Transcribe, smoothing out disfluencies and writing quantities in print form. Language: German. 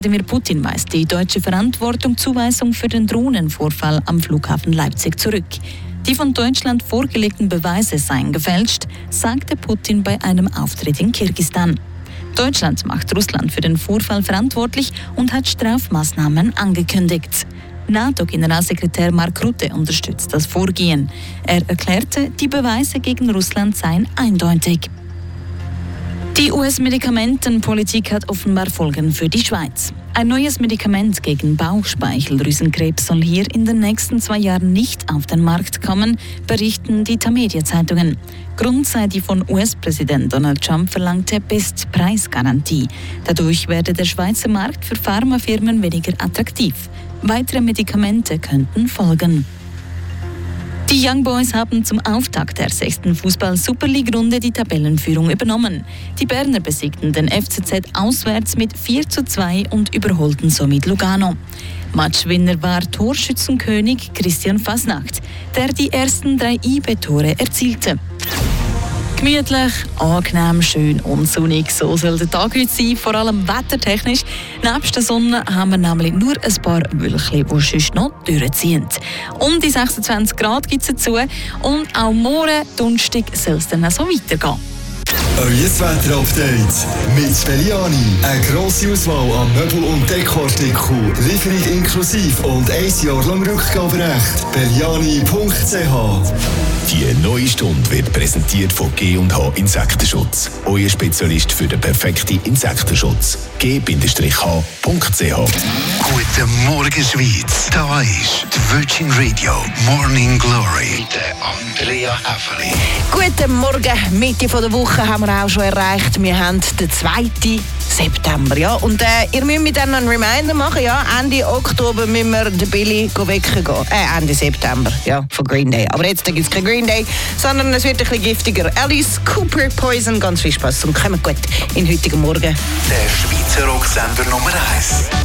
Wladimir Putin weist die deutsche Verantwortungszuweisung für den Drohnenvorfall am Flughafen Leipzig zurück. Die von Deutschland vorgelegten Beweise seien gefälscht, sagte Putin bei einem Auftritt in Kirgisistan. Deutschland macht Russland für den Vorfall verantwortlich und hat Strafmaßnahmen angekündigt. NATO-Generalsekretär Mark Rutte unterstützt das Vorgehen. Er erklärte, die Beweise gegen Russland seien eindeutig. Die US-Medikamentenpolitik hat offenbar Folgen für die Schweiz. Ein neues Medikament gegen Bauchspeicheldrüsenkrebs soll hier in den nächsten 2 Jahren nicht auf den Markt kommen, berichten die Tamedia-Zeitungen. Grund sei die von US-Präsident Donald Trump verlangte Bestpreisgarantie. Dadurch werde der Schweizer Markt für Pharmafirmen weniger attraktiv. Weitere Medikamente könnten folgen. Die Young Boys haben zum Auftakt der 6. Fußball-Super League-Runde die Tabellenführung übernommen. Die Berner besiegten den FCZ auswärts mit 4:2 und überholten somit Lugano. Matchwinner war Torschützenkönig Christian Fasnacht, der die ersten 3 IB-Tore erzielte. Gemütlich, angenehm, schön und sonnig. So soll der Tag heute sein, vor allem wettertechnisch. Nebst der Sonne haben wir nämlich nur ein paar Wölkchen, die sonst noch durchziehen. Um die 26 Grad gibt es dazu und auch morgen, Donnerstag, soll es dann auch so weitergehen. Euer Wetter-Update mit Belliani. Eine grosse Auswahl an Möbel- und Dekoartikeln, Lieferung inklusive und 1 Jahr lang Rückgaberecht. Belliani.ch. Die neue Stunde wird präsentiert von G&H Insektenschutz. Euer Spezialist für den perfekten Insektenschutz. G-H.ch. Guten Morgen, Schweiz. Da ist die Virgin Radio Morning Glory mit Andrea Häfeli. Guten Morgen, Mitte der Woche haben wir auch schon erreicht. Wir haben den 2. September. Ja? Und ihr müsst mir dann einen Reminder machen. Ja? Ende Oktober müssen wir den Billy wecken gehen. Ende September, ja, von Green Day. Aber jetzt gibt es kein Green Day, sondern es wird ein bisschen giftiger. Alice Cooper, Poison, ganz viel Spaß und kommt gut in heutigen Morgen. Der Schweizer Rocksender Nummer 1.